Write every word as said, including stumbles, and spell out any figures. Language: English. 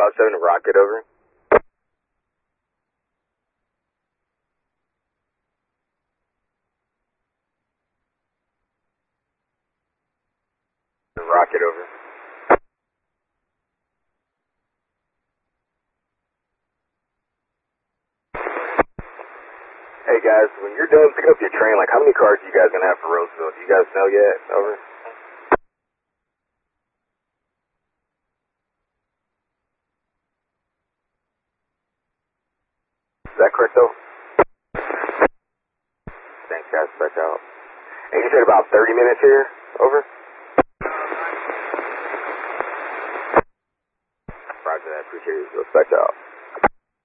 five seven to Rocket, over. Rocket, over. Hey guys, when you're done picking up your train, like how many cars are you guys gonna have for Roseville? Do you guys know yet? Over. Is that correct though? Thanks guys, back out. And you said about thirty minutes here? Over. Roger that, appreciate it. Respect out.